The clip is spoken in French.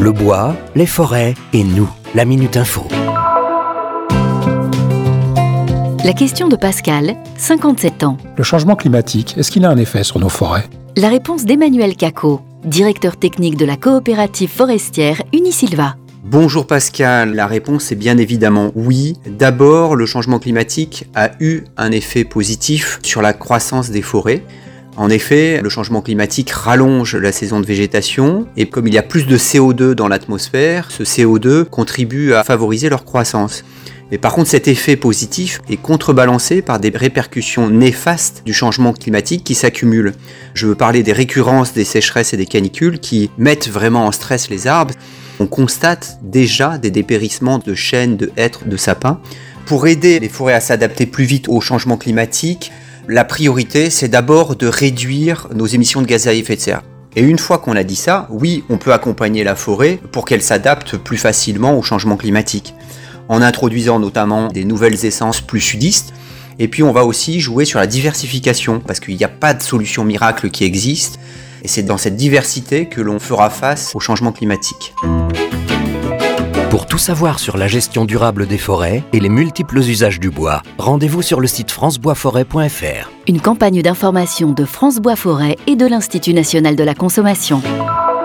Le bois, les forêts et nous, la Minute Info. La question de Pascal, 57 ans. Le changement climatique, est-ce qu'il a un effet sur nos forêts ? La réponse d'Emmanuel Cacot, directeur technique de la coopérative forestière Unisilva. Bonjour Pascal, la réponse est bien évidemment oui. D'abord, le changement climatique a eu un effet positif sur la croissance des forêts. En effet, le changement climatique rallonge la saison de végétation et comme il y a plus de CO2 dans l'atmosphère, ce CO2 contribue à favoriser leur croissance. Mais par contre, cet effet positif est contrebalancé par des répercussions néfastes du changement climatique qui s'accumulent. Je veux parler des récurrences des sécheresses et des canicules qui mettent vraiment en stress les arbres. On constate déjà des dépérissements de chênes, de hêtres, de sapins. Pour aider les forêts à s'adapter plus vite au changement climatique, la priorité, c'est d'abord de réduire nos émissions de gaz à effet de serre. Et une fois qu'on a dit ça, oui, on peut accompagner la forêt pour qu'elle s'adapte plus facilement au changement climatique, en introduisant notamment des nouvelles essences plus sudistes. Et puis on va aussi jouer sur la diversification, parce qu'il n'y a pas de solution miracle qui existe, et c'est dans cette diversité que l'on fera face au changement climatique. Pour tout savoir sur la gestion durable des forêts et les multiples usages du bois, rendez-vous sur le site franceboisforêt.fr. Une campagne d'information de France Bois Forêt et de l'Institut national de la consommation.